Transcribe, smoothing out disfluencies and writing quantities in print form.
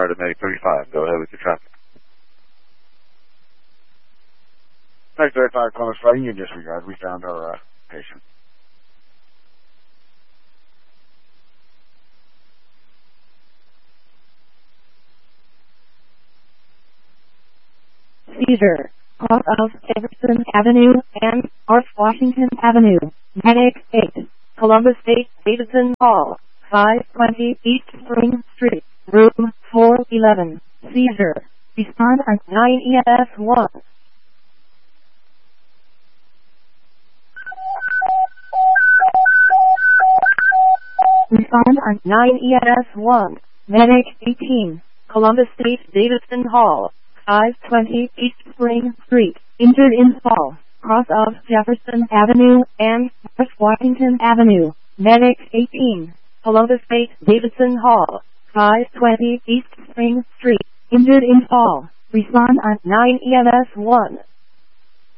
Fire to Medic 35. Go ahead with your traffic. Medic 35, Columbus Fire, you disregard. We found our patient. Seizure. Off of Jefferson Avenue and North Washington Avenue. Medic 8. Columbus State Davidson Hall. 520 East Spring Street. Room 411. Seizure. Respond on 9 EMS 1. Respond on 9 EMS 1. Medic 18. Columbus State Davidson Hall. 520 East Spring Street. Injured in fall. Cross of Jefferson Avenue and North Washington Avenue. Medic 18. Columbus State Davidson Hall. 520 East Spring Street. Injured in fall. Respond on 9 EMS 1.